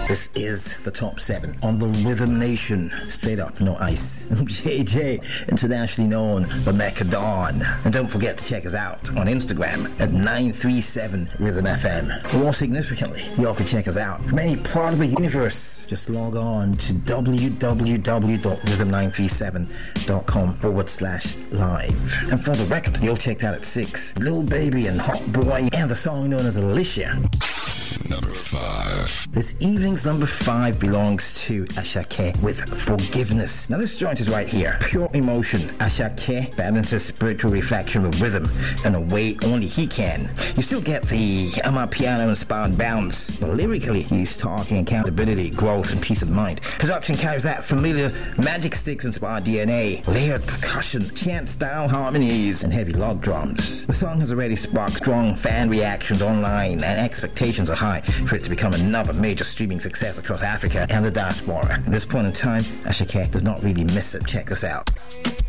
This is the top 7 on the Rhythm Nation. Straight up, no ice. JJ, internationally known, the Mecca Dawn. And don't forget to check us out on Instagram at 937 Rhythm FM. More significantly, you all can check us out from any part of the universe. Just log on to www.rhythm937.com/live. And for the record, you'll check that at 6. Lil Baby and Hot Boy and the song known as Alicia. Number 5. This evening's number 5 belongs to Ashake with Forgiveness. Now this joint is right here. Pure emotion. Ashake balances spiritual reflection with rhythm in a way only he can. You still get the Amapiano inspired bounce, but lyrically he's talking accountability, growth, and peace of mind. Production carries that familiar Magic Sticks inspired DNA, layered percussion, chant style harmonies, and heavy log drums. The song has already sparked strong fan reactions online, and expectations are high for it to become another major streaming success across Africa and the diaspora. At this point in time, Ashake does not really miss it. Check this out.